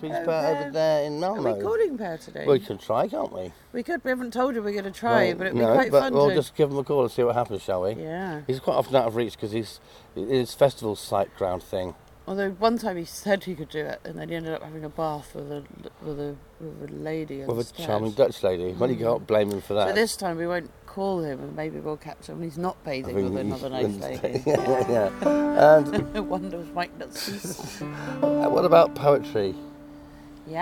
Queen's Parrot over there in Malmo. Are we calling Per today? Well, we could try, can't we? We could. We haven't told him we're going to try, Well, but it'd be quite fun we'll to. just give him a call and see what happens, shall we? Yeah. He's quite often out of reach because his festival site ground thing. Although one time he said he could do it, and then he ended up having a bath with a lady instead. With a charming Dutch lady. Well, you can't blame him for that. So this time we won't call him, and maybe we'll catch him when he's not bathing with another nice lady. yeah. And No wonder Mike not cease. what about poetry?